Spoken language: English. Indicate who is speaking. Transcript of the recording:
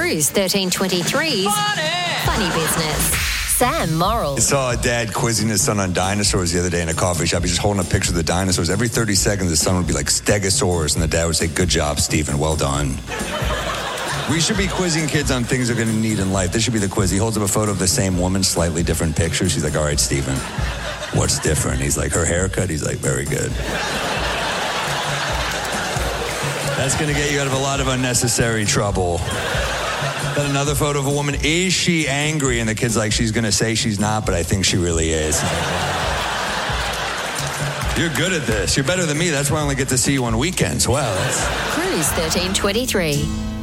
Speaker 1: Cruise 1323's Funny Business. Sam Morrill.
Speaker 2: I saw a dad quizzing his son on dinosaurs the other day in a coffee shop. He's just holding a picture of the dinosaurs. Every 30 seconds, the son would be like, Stegosaurus, and the dad would say, good job, Stephen, well done. We should be quizzing kids on things they're going to need in life. This should be the quiz. He holds up a photo of the same woman, slightly different pictures. She's like, all right, Stephen, what's different? He's like, her haircut? He's like, very good. That's going to get you out of a lot of unnecessary trouble. Then another photo of a woman. Is she angry? And the kid's like, she's going to say she's not, but I think she really is. You're good at this. You're better than me. That's why I only get to see you on weekends. Well,
Speaker 1: Cruise 1323.